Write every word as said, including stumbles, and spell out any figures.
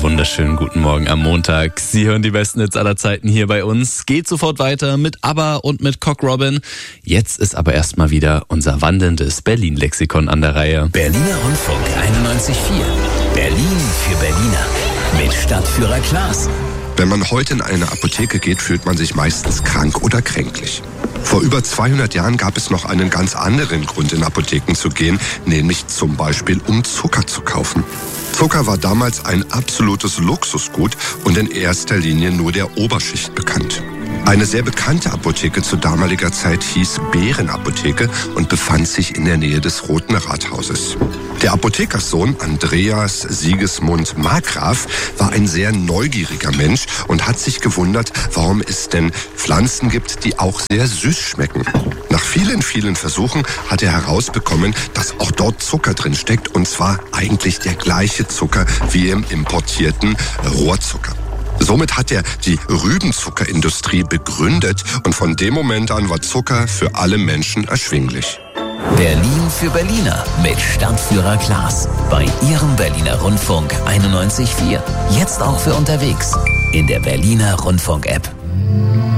wunderschönen guten Morgen am Montag. Sie hören die besten Hits aller Zeiten hier bei uns. Geht sofort weiter mit ABBA und mit Cock Robin. Jetzt ist aber erstmal wieder unser wandelndes Berlin-Lexikon an der Reihe. Berliner Rundfunk einundneunzig Komma vier. Berlin für Berliner. Mit Stadtführer Klaas. Wenn man heute in eine Apotheke geht, fühlt man sich meistens krank oder kränklich. Vor über zweihundert Jahren gab es noch einen ganz anderen Grund, in Apotheken zu gehen, nämlich zum Beispiel, um Zucker zu kaufen. Zucker war damals ein absolutes Luxusgut und in erster Linie nur der Oberschicht bekannt. Eine sehr bekannte Apotheke zu damaliger Zeit hieß Bärenapotheke und befand sich in der Nähe des Roten Rathauses. Der Apothekerssohn Andreas Sigismund Markgraf war ein sehr neugieriger Mensch und hat sich gewundert, warum es denn Pflanzen gibt, die auch sehr süß schmecken. Nach vielen, vielen Versuchen hat er herausbekommen, dass auch dort Zucker drin steckt, und zwar eigentlich der gleiche Zucker wie im importierten Rohrzucker. Somit hat er die Rübenzuckerindustrie begründet und von dem Moment an war Zucker für alle Menschen erschwinglich. Berlin für Berliner mit Stadtführer Klaas. Bei Ihrem Berliner Rundfunk einundneunzig Komma vier. Jetzt auch für unterwegs in der Berliner Rundfunk-App.